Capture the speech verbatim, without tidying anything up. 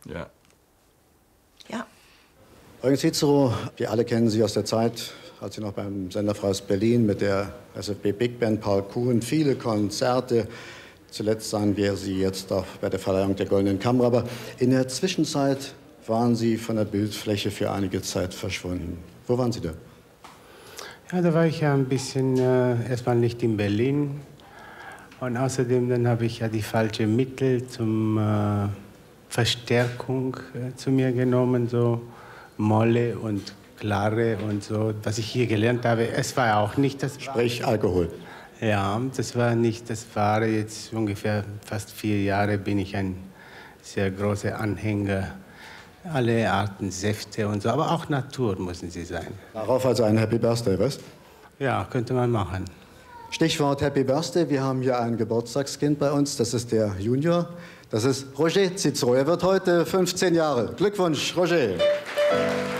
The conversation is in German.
Ja. Ja. Eugen Cicero, wir alle kennen Sie aus der Zeit, als Sie noch beim Sender Freies Berlin mit der S F B Big Band Paul Kuhn, viele Konzerte. Zuletzt sahen wir Sie jetzt auch bei der Verleihung der Goldenen Kamera. Aber in der Zwischenzeit waren Sie von der Bildfläche für einige Zeit verschwunden. Wo waren Sie da? Ja, da war ich ja ein bisschen, äh, erstmal nicht in Berlin. Und außerdem dann habe ich ja die falschen Mittel zum äh, Verstärkung äh, zu mir genommen, so Molle und Klare und so, was ich hier gelernt habe. Es war auch nicht das... Sprich Alkohol. Ja, das war nicht das Wahre. Jetzt ungefähr fast vier Jahre bin ich ein sehr großer Anhänger. Alle Arten Säfte und so, aber auch Natur müssen sie sein. Darauf also ein Happy Birthday, was? Ja, könnte man machen. Stichwort Happy Birthday. Wir haben hier ein Geburtstagskind bei uns. Das ist der Junior. Das ist Roger Cicero. Er wird heute fünfzehn Jahre. Glückwunsch, Roger.